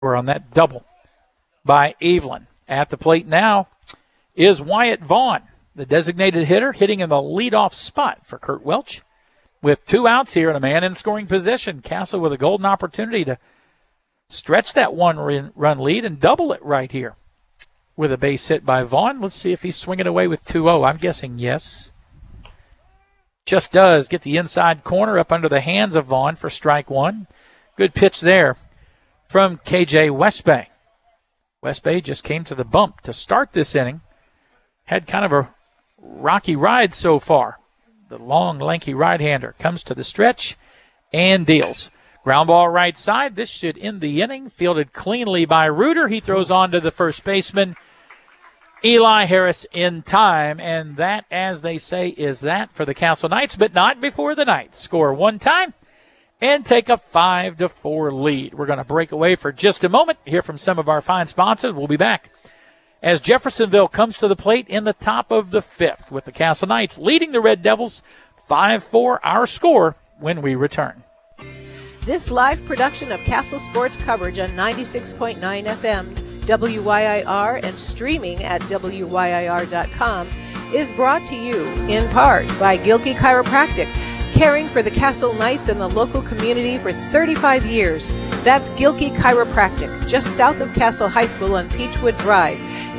We're on that double by Evelyn. At the plate now is Wyatt Vaughn, the designated hitter, hitting in the leadoff spot for Kurt Welch. With 2 outs here and a man in scoring position, Castle with a golden opportunity to stretch that 1-run lead and double it right here with a base hit by Vaughn. Let's see if he's swinging away with 2-0. I'm guessing yes. Just does get the inside corner up under the hands of Vaughn for strike 1. Good pitch there from KJ Westbay. Westbay just came to the bump to start this inning. Had kind of a rocky ride so far. The long, lanky right-hander comes to the stretch and deals. Ground ball right side. This should end the inning. Fielded cleanly by Reuter. He throws on to the first baseman, Eli Harris, in time. And that, as they say, is that for the Castle Knights, but not before the Knights score one time and take a 5-4 lead. We're going to break away for just a moment, hear from some of our fine sponsors. We'll be back as Jeffersonville comes to the plate in the top of the 5th with the Castle Knights leading the Red Devils 5-4, our score when we return. This live production of Castle Sports coverage on 96.9 FM, WYIR, and streaming at WYIR.com is brought to you in part by Gilkey Chiropractic, caring for the Castle Knights and the local community for 35 years. That's Gilkey Chiropractic, just south of Castle High School on Peachwood Drive,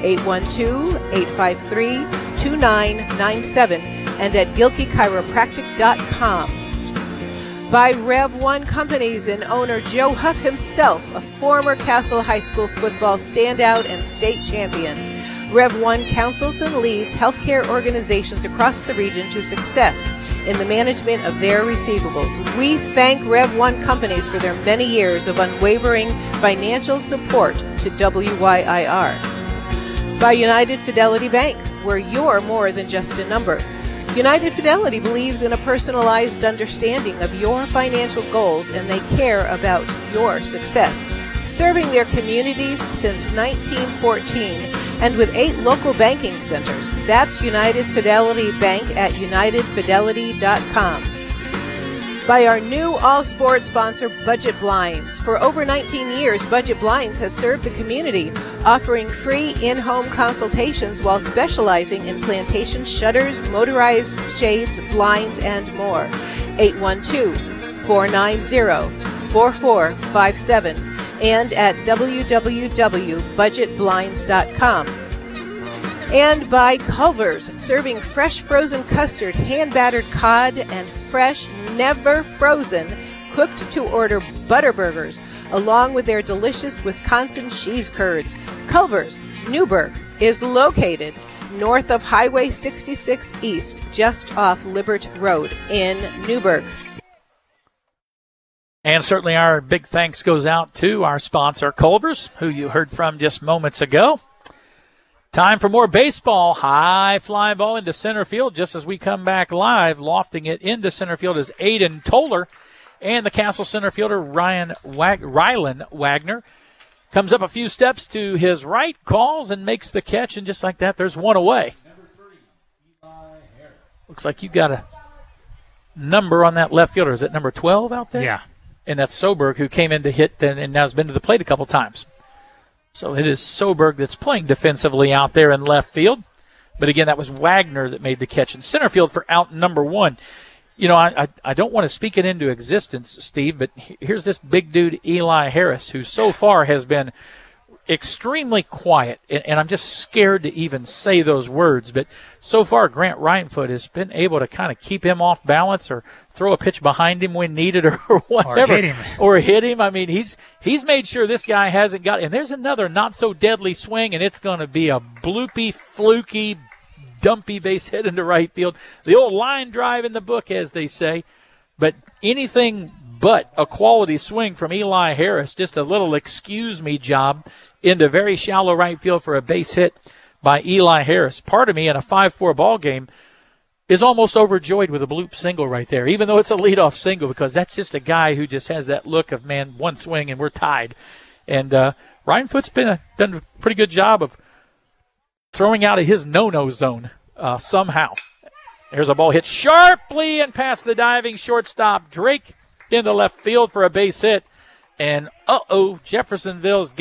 812-853-2997, and at GilkeyChiropractic.com. By Rev 1 Companies and owner Joe Huff himself, a former Castle High School football standout and state champion. Rev 1 counsels and leads healthcare organizations across the region to success in the management of their receivables. We thank Rev 1 Companies for their many years of unwavering financial support to WYIR. By United Fidelity Bank, where you're more than just a number. United Fidelity believes in a personalized understanding of your financial goals, and they care about your success. Serving their communities since 1914 and with 8 local banking centers. That's United Fidelity Bank at UnitedFidelity.com. By our new all-sport sponsor, Budget Blinds. For over 19 years, Budget Blinds has served the community, offering free in-home consultations while specializing in plantation shutters, motorized shades, blinds, and more. 812-490-4457 and at www.budgetblinds.com. And by Culver's, serving fresh frozen custard, hand-battered cod, and fresh, never frozen, cooked-to-order Butterburgers, along with their delicious Wisconsin cheese curds. Culver's, Newburgh, is located north of Highway 66 East, just off Libert Road in Newburgh. And certainly our big thanks goes out to our sponsor, Culver's, who you heard from just moments ago. Time for more baseball. High fly ball into center field just as we come back live. Lofting it into center field is Aiden Toller. And the Castle center fielder, Rylan Wagner, comes up a few steps to his right, calls, and makes the catch. And just like that, there's one away. Number 3, Eli Harris. Looks like you got a number on that left fielder. Is it number 12 out there? Yeah. And that's Soberg, who came in to hit and now has been to the plate a couple times. So it is Soberg that's playing defensively out there in left field. But again, that was Wagner that made the catch in center field for out number 1. You know, I don't want to speak it into existence, Steve, but here's this big dude, Eli Harris, who so far has been extremely quiet. And I'm just scared to even say those words. But so far, Grant Ryanfoot has been able to kind of keep him off balance or throw a pitch behind him when needed or whatever. Or hit him. I mean, he's made sure this guy hasn't got – and there's another not-so-deadly swing, and it's going to be a bloopy, fluky, dumpy base hit into right field. The old line drive in the book, as they say. But anything but a quality swing from Eli Harris, just a little excuse-me job into very shallow right field for a base hit by Eli Harris. Part of me in a 5-4 ball game is almost overjoyed with a bloop single right there, even though it's a leadoff single, because that's just a guy who just has that look of, man, one swing and we're tied. And Ryanfoot's done a pretty good job of throwing out of his no-no zone somehow. There's a ball hit sharply and past the diving shortstop Drake into left field for a base hit. And Jeffersonville's